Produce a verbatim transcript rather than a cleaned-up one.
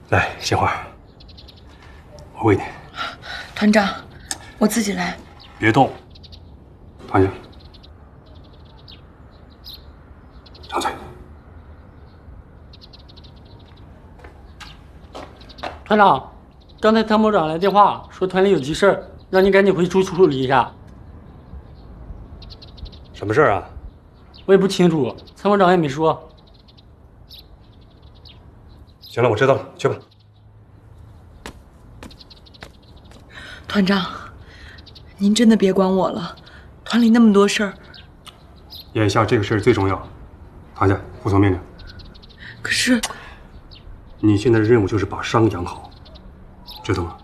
来，鲜花，我喂你。 团长，我自己来。 别动，躺下，张嘴。 团长，刚才参谋长来电话说团里有急事儿，让你赶紧回出处理一下。 什么事儿啊？ 我也不清楚，参谋长也没说。 行了，我知道了，去吧。 团长，您真的别管我了，团里那么多事儿。 眼下这个事儿最重要，躺下，服从命令。 可是， 你现在的任务就是把伤养好，知道吗？